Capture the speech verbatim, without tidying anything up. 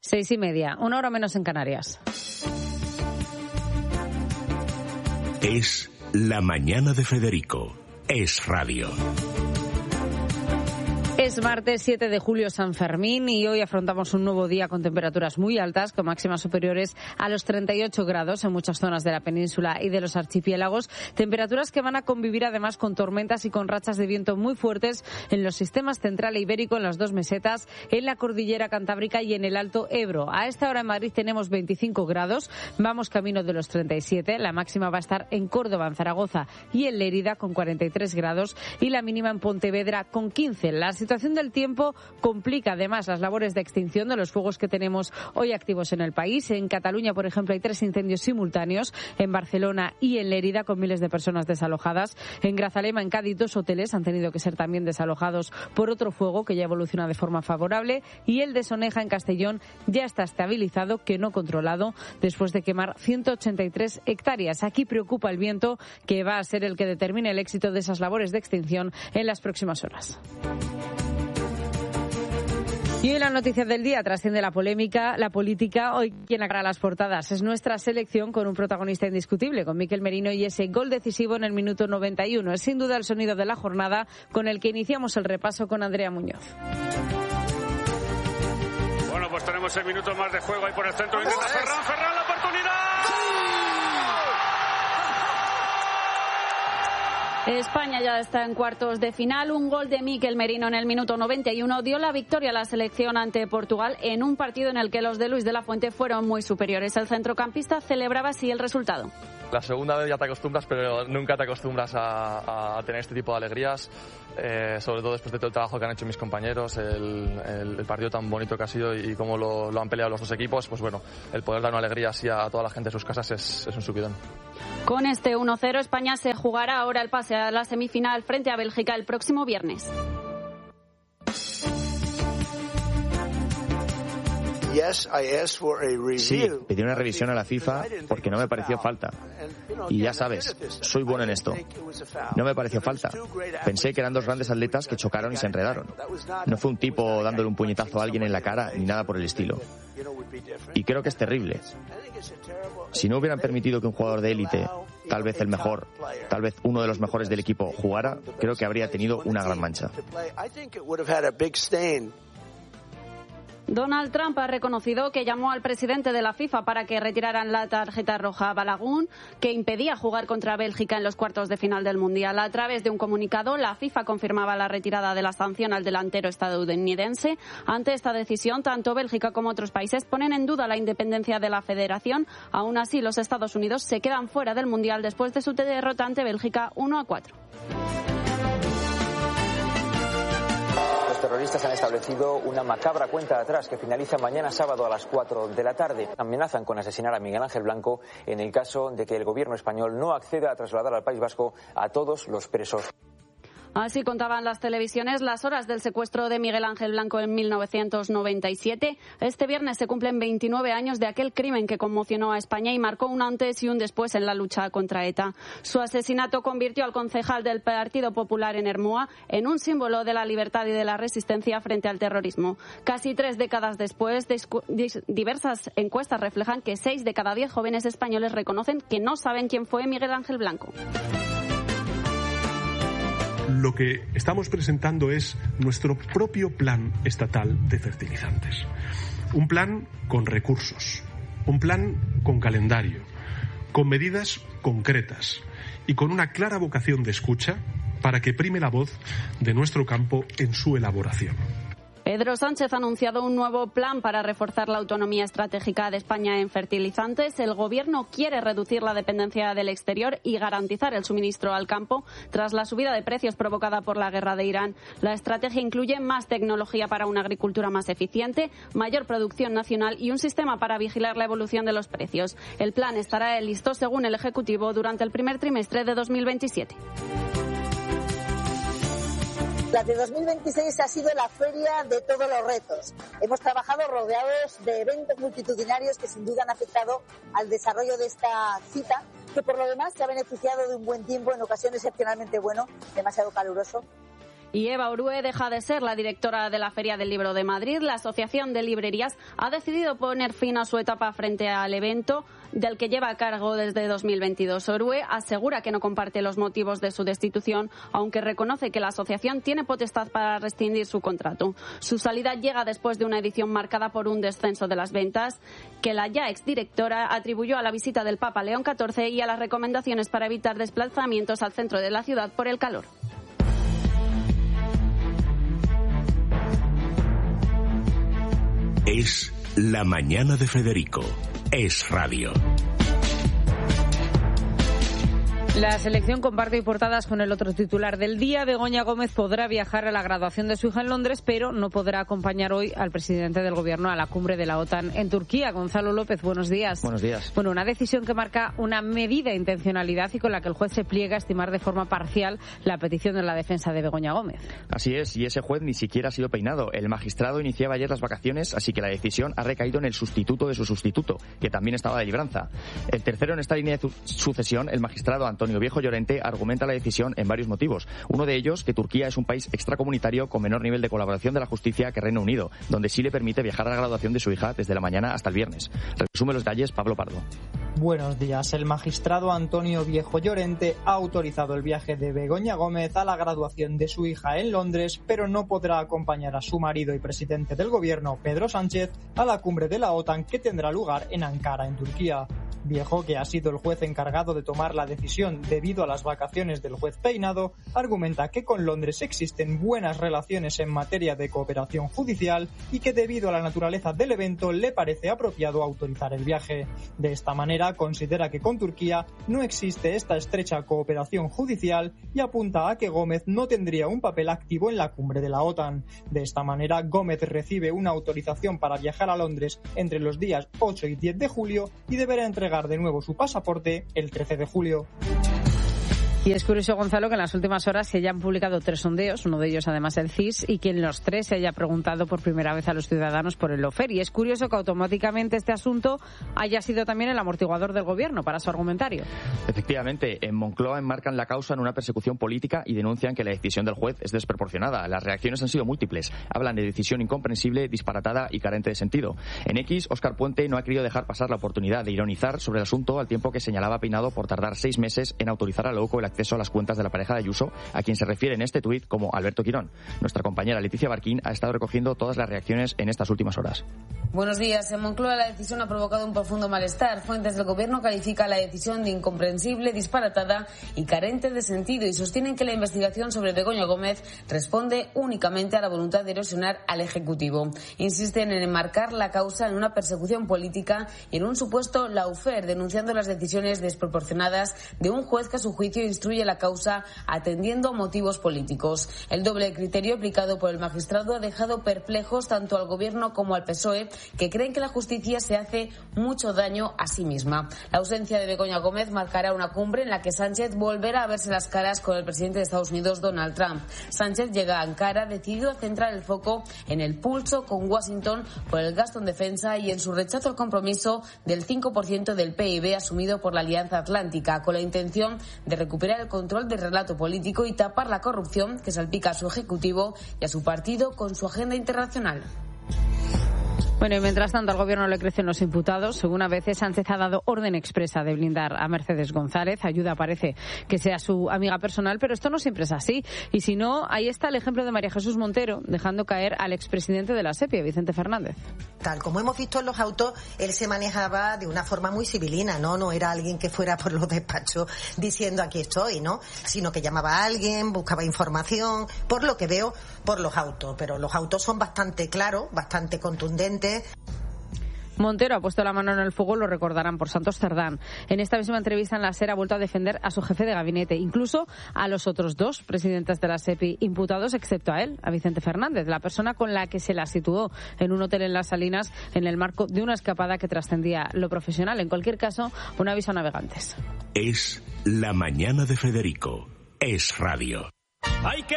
Seis y media, una hora menos en Canarias. Es la mañana de Federico. Es radio. Es martes siete de julio, San Fermín, y hoy afrontamos un nuevo día con temperaturas muy altas, con máximas superiores a los treinta y ocho grados en muchas zonas de la península y de los archipiélagos. Temperaturas que van a convivir además con tormentas y con rachas de viento muy fuertes en los sistemas central e ibérico, en las dos mesetas, en la cordillera cantábrica y en el Alto Ebro. A esta hora en Madrid tenemos veinticinco grados, vamos camino de los treinta y siete. La máxima va a estar en Córdoba, en Zaragoza y en Lérida con cuarenta y tres grados y la mínima en Pontevedra con quince. La La situación del tiempo complica además las labores de extinción de los fuegos que tenemos hoy activos en el país. En Cataluña, por ejemplo, hay tres incendios simultáneos, en Barcelona y en Lérida, con miles de personas desalojadas. En Grazalema, en Cádiz, dos hoteles han tenido que ser también desalojados por otro fuego que ya evoluciona de forma favorable. Y el de Soneja, en Castellón, ya está estabilizado, que no controlado, después de quemar ciento ochenta y tres hectáreas. Aquí preocupa el viento, que va a ser el que determine el éxito de esas labores de extinción en las próximas horas. Y hoy la noticia del día trasciende la polémica, la política. Hoy quien agarra las portadas es nuestra selección, con un protagonista indiscutible, con Mikel Merino y ese gol decisivo en el minuto noventa y uno. Es sin duda el sonido de la jornada con el que iniciamos el repaso con Andrea Muñoz. Bueno, pues tenemos el minuto más de juego ahí por el centro. Intenta Ferran, Ferran, la oportunidad. España ya está en cuartos de final. Un gol de Mikel Merino en el minuto noventa y uno dio la victoria a la selección ante Portugal en un partido en el que los de Luis de la Fuente fueron muy superiores. El centrocampista celebraba así el resultado. La segunda vez ya te acostumbras, pero nunca te acostumbras a, a tener este tipo de alegrías, eh, sobre todo después de todo el trabajo que han hecho mis compañeros, el, el, el partido tan bonito que ha sido y, y cómo lo, lo han peleado los dos equipos. Pues bueno, el poder dar una alegría así a toda la gente de sus casas es, es un subidón. Con este uno cero, España se jugará ahora el pase a la semifinal frente a Bélgica el próximo viernes. Sí, pedí una revisión a la FIFA porque no me pareció falta. Y ya sabes, soy bueno en esto. No me pareció falta. Pensé que eran dos grandes atletas que chocaron y se enredaron. No fue un tipo dándole un puñetazo a alguien en la cara ni nada por el estilo. Y creo que es terrible. Si no hubieran permitido que un jugador de élite, tal vez el mejor, tal vez uno de los mejores del equipo, jugara, creo que habría tenido una gran mancha. Donald Trump ha reconocido que llamó al presidente de la FIFA para que retiraran la tarjeta roja a Balagun, que impedía jugar contra Bélgica en los cuartos de final del Mundial. A través de un comunicado, la FIFA confirmaba la retirada de la sanción al delantero estadounidense. Ante esta decisión, tanto Bélgica como otros países ponen en duda la independencia de la federación. Aún así, los Estados Unidos se quedan fuera del Mundial después de su derrota ante Bélgica uno a cuatro. Los terroristas han establecido una macabra cuenta atrás que finaliza mañana sábado a las cuatro de la tarde. Amenazan con asesinar a Miguel Ángel Blanco en el caso de que el gobierno español no acceda a trasladar al País Vasco a todos los presos. Así contaban las televisiones las horas del secuestro de Miguel Ángel Blanco en mil novecientos noventa y siete. Este viernes se cumplen veintinueve años de aquel crimen que conmocionó a España y marcó un antes y un después en la lucha contra ETA. Su asesinato convirtió al concejal del Partido Popular en Ermua en un símbolo de la libertad y de la resistencia frente al terrorismo. Casi tres décadas después, diversas encuestas reflejan que seis de cada diez jóvenes españoles reconocen que no saben quién fue Miguel Ángel Blanco. Lo que estamos presentando es nuestro propio plan estatal de fertilizantes. Un plan con recursos, un plan con calendario, con medidas concretas y con una clara vocación de escucha para que prime la voz de nuestro campo en su elaboración. Pedro Sánchez ha anunciado un nuevo plan para reforzar la autonomía estratégica de España en fertilizantes. El Gobierno quiere reducir la dependencia del exterior y garantizar el suministro al campo tras la subida de precios provocada por la guerra de Irán. La estrategia incluye más tecnología para una agricultura más eficiente, mayor producción nacional y un sistema para vigilar la evolución de los precios. El plan estará listo, según el Ejecutivo, durante el primer trimestre de dos mil veintisiete. La de dos mil veintiséis ha sido la feria de todos los retos. Hemos trabajado rodeados de eventos multitudinarios que sin duda han afectado al desarrollo de esta cita, que por lo demás se ha beneficiado de un buen tiempo, en ocasiones excepcionalmente bueno, demasiado caluroso. Y Eva Orue deja de ser la directora de la Feria del Libro de Madrid. La Asociación de Librerías ha decidido poner fin a su etapa frente al evento del que lleva a cargo desde dos mil veintidós. Orue asegura que no comparte los motivos de su destitución, aunque reconoce que la asociación tiene potestad para rescindir su contrato. Su salida llega después de una edición marcada por un descenso de las ventas que la ya exdirectora atribuyó a la visita del Papa León catorce y a las recomendaciones para evitar desplazamientos al centro de la ciudad por el calor. Es La Mañana de Federico. Es Radio. La selección comparte hoy portadas con el otro titular del día. Begoña Gómez podrá viajar a la graduación de su hija en Londres, pero no podrá acompañar hoy al presidente del Gobierno a la cumbre de la OTAN en Turquía. Gonzalo López, buenos días. Buenos días. Bueno, una decisión que marca una medida intencionalidad y con la que el juez se pliega a estimar de forma parcial la petición de la defensa de Begoña Gómez. Así es, y ese juez ni siquiera ha sido peinado. El magistrado iniciaba ayer las vacaciones, así que la decisión ha recaído en el sustituto de su sustituto, que también estaba de libranza. El tercero en esta línea de sucesión, el magistrado Antonio Viejo Llorente, argumenta la decisión en varios motivos. Uno de ellos, que Turquía es un país extracomunitario con menor nivel de colaboración de la justicia que Reino Unido, donde sí le permite viajar a la graduación de su hija desde la mañana hasta el viernes. Resume los detalles Pablo Pardo. Buenos días. El magistrado Antonio Viejo Llorente ha autorizado el viaje de Begoña Gómez a la graduación de su hija en Londres, pero no podrá acompañar a su marido y presidente del gobierno, Pedro Sánchez, a la cumbre de la OTAN que tendrá lugar en Ankara, en Turquía. Viejo, que ha sido el juez encargado de tomar la decisión debido a las vacaciones del juez peinado, argumenta que con Londres existen buenas relaciones en materia de cooperación judicial y que debido a la naturaleza del evento le parece apropiado autorizar el viaje. De esta manera considera que con Turquía no existe esta estrecha cooperación judicial y apunta a que Gómez no tendría un papel activo en la cumbre de la OTAN. De esta manera, Gómez recibe una autorización para viajar a Londres entre los días ocho y diez de julio y deberá entregar de nuevo su pasaporte el trece de julio. Y es curioso, Gonzalo, que en las últimas horas se hayan publicado tres sondeos, uno de ellos además el C I S, y que en los tres se haya preguntado por primera vez a los ciudadanos por el Lawfare. Y es curioso que automáticamente este asunto haya sido también el amortiguador del Gobierno para su argumentario. Efectivamente, en Moncloa enmarcan la causa en una persecución política y denuncian que la decisión del juez es desproporcionada. Las reacciones han sido múltiples. Hablan de decisión incomprensible, disparatada y carente de sentido. En X, Óscar Puente no ha querido dejar pasar la oportunidad de ironizar sobre el asunto al tiempo que señalaba Peinado por tardar seis meses en autorizar a Louco el acceso a las cuentas de la pareja de Ayuso, a quien se refiere en este tuit como Alberto Quirón. Nuestra compañera Leticia Barquín ha estado recogiendo todas las reacciones en estas últimas horas. Buenos días. En Moncloa la decisión ha provocado un profundo malestar. Fuentes del Gobierno califican la decisión de incomprensible, disparatada y carente de sentido y sostienen que la investigación sobre Begoña Gómez responde únicamente a la voluntad de erosionar al Ejecutivo. Insisten en enmarcar la causa en una persecución política y en un supuesto lawfare, denunciando las decisiones desproporcionadas de un juez que a su juicio instruye la causa atendiendo a motivos políticos. El doble criterio aplicado por el magistrado ha dejado perplejos tanto al Gobierno como al P S O E, que creen que la justicia se hace mucho daño a sí misma. La ausencia de Begoña Gómez marcará una cumbre en la que Sánchez volverá a verse las caras con el presidente de Estados Unidos, Donald Trump. Sánchez llega a Ankara decidido a centrar el foco en el pulso con Washington por el gasto en defensa y en su rechazo al compromiso del cinco por ciento del P I B asumido por la Alianza Atlántica, con la intención de recuperar el control del relato político y tapar la corrupción que salpica a su Ejecutivo y a su partido con su agenda internacional. Bueno, y mientras tanto al Gobierno le crecen los imputados. Según a veces Sánchez ha dado orden expresa de blindar a Mercedes González. Ayuda parece que sea su amiga personal, pero esto no siempre es así. Y si no, ahí está el ejemplo de María Jesús Montero, dejando caer al expresidente de la SEPI, Vicente Fernández. Tal como hemos visto en los autos, él se manejaba de una forma muy civilina, ¿no? No era alguien que fuera por los despachos diciendo aquí estoy, ¿no? Sino que llamaba a alguien, buscaba información, por lo que veo por los autos. Pero los autos son bastante claros, bastante contundentes. Montero ha puesto la mano en el fuego, lo recordarán, por Santos Cerdán. En esta misma entrevista en la SER ha vuelto a defender a su jefe de gabinete, incluso a los otros dos presidentes de la SEPI imputados, excepto a él, a Vicente Fernández, la persona con la que se la situó en un hotel en Las Salinas en el marco de una escapada que trascendía lo profesional. En cualquier caso, un aviso a navegantes. Es La Mañana de Federico. Es Radio. Hay que